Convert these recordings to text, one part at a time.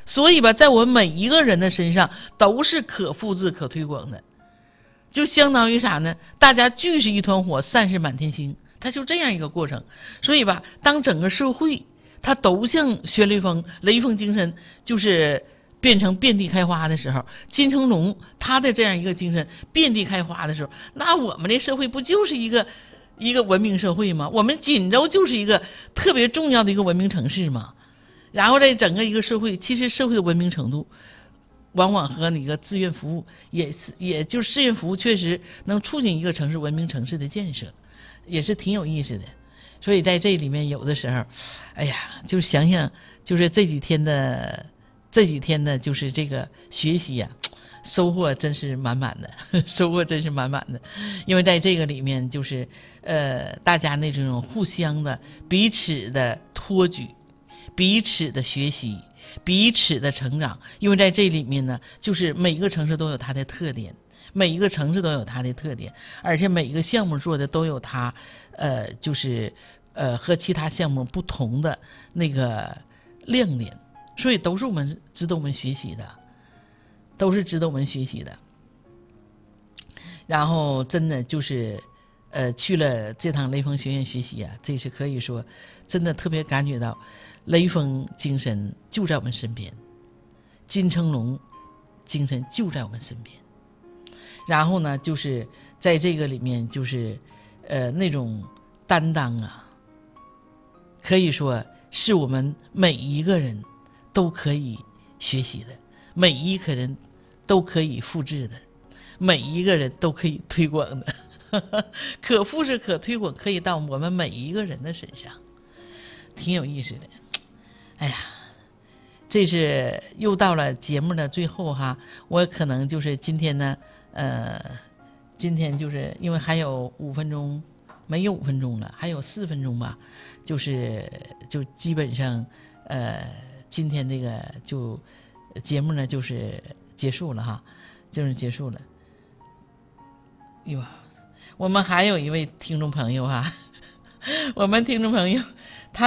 所以吧，在我们每一个人的身上都是可复制可推广的，就相当于啥呢？大家聚是一团火，散是满天星，它就这样一个过程。所以吧，当整个社会它都像薛雷锋精神就是变成遍地开花的时候，金城龙他的这样一个精神遍地开花的时候，那我们这社会不就是一个文明社会吗？我们锦州就是一个特别重要的一个文明城市嘛。然后在整个一个社会，其实社会的文明程度往往和那个志愿服务也就是志愿服务确实能促进一个城市文明城市的建设，也是挺有意思的。所以在这里面有的时候，哎呀，就想想就是这几天的就是这个学习呀，收获真是满满的，收获真是满满的。因为在这个里面就是大家那种互相的彼此的托举，彼此的学习，彼此的成长。因为在这里面呢，就是每一个城市都有它的特点，每一个城市都有它的特点，而且每一个项目做的都有它就是和其他项目不同的那个亮点，所以都是值得我们学习的，都是值得我们学习的。然后真的就是去了这趟雷锋学院学习啊，这是可以说真的特别感觉到雷锋精神就在我们身边，金城龙精神就在我们身边。然后呢，就是在这个里面，就是那种担当啊，可以说是我们每一个人都可以学习的，每一个人都可以复制的，每一个人都可以推广的。可复制可推广，可以到我们每一个人的身上，挺有意思的。哎呀，这是又到了节目的最后哈，我可能就是今天呢，今天就是因为还有5分钟，没有5分钟了，还有4分钟吧，就基本上今天这个就节目呢就是结束了哈，就是结束了。哟，我们还有一位听众朋友哈，我们听众朋友他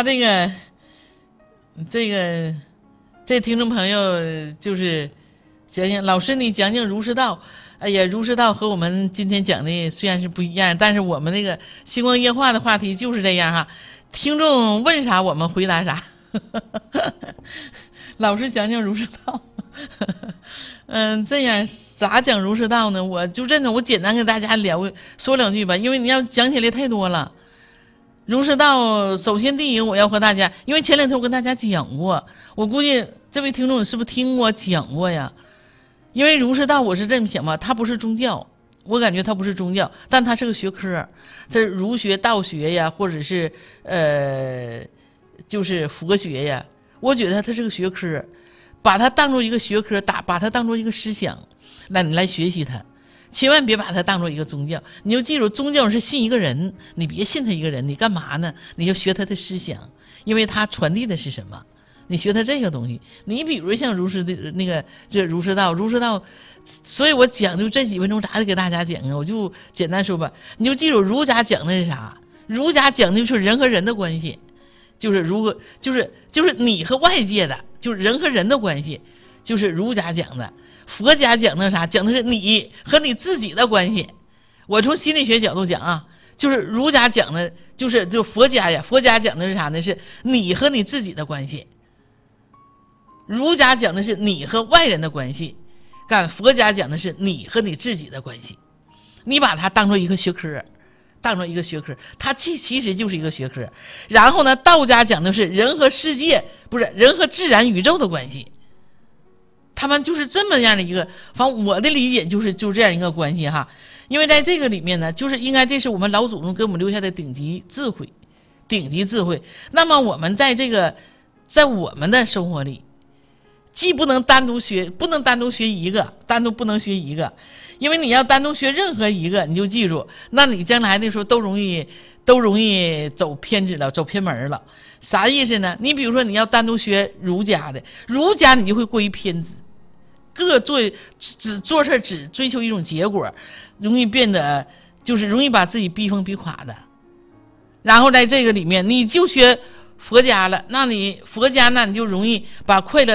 这听众朋友就是讲老师你讲儒释道。哎呀，儒释道和我们今天讲的虽然是不一样，但是我们那个星光夜话的话题就是这样哈，听众问啥我们回答啥。老师讲儒释道。这样咋讲儒释道呢？我就这种，我简单给大家说两句吧，因为你要讲起来太多了。儒释道，首先第一个我要和大家，因为前2天我跟大家讲过，我估计这位听众你是不是听我讲过呀？因为儒释道我是这么想吧，它不是宗教，我感觉它不是宗教，但它是个学科，这儒学道学呀，或者是就是佛学呀，我觉得它是个学科，把它当做一个学科，把它当做一个思想来学习它，千万别把它当做一个宗教。你就记住，宗教是信一个人，你别信他一个人，你干嘛呢？你就学他的思想，因为他传递的是什么，你学他这个东西。你比如像儒释的那个这儒释道，所以我讲就这几分钟咋给大家讲啊？我就简单说吧，你就记住儒家讲的是啥？儒家讲的就是人和人的关系，就是就是你和外界的，就是人和人的关系，就是儒家讲的。佛家讲的啥？讲的是你和你自己的关系。我从心理学角度讲啊，就是儒家讲的就佛家呀，佛家讲的是啥呢？是你和你自己的关系。儒家讲的是你和外人的关系，佛家讲的是你和你自己的关系。你把它当做一个学科，它其实就是一个学科。然后呢，道家讲的是人和世界，不是人和自然宇宙的关系。他们就是这么样的一个，反正我的理解就是这样一个关系哈。因为在这个里面呢，就是应该这是我们老祖宗给我们留下的顶级智慧。那么我们在我们的生活里，既不能单独学一个，不能学一个，因为你要单独学任何一个，你就记住，那你将来的时候都容易走偏执了，走偏门了。啥意思呢？你比如说你要单独学儒家的，儒家你就会过于偏执，只做事只追求一种结果，容易变得就是容易把自己逼疯逼垮的。然后在这个里面你就学佛家了，那你就容易把快乐